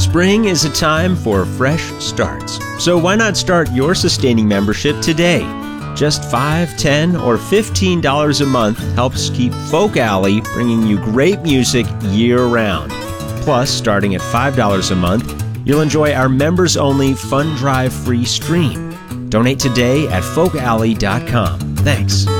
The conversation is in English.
Spring is a time for fresh starts. So why not start your sustaining membership today? Just $5, $10, or $15 a month helps keep Folk Alley bringing you great music year-round. Plus, starting at $5 a month, you'll enjoy our members-only Fun Drive free stream. Donate today at folkalley.com. Thanks.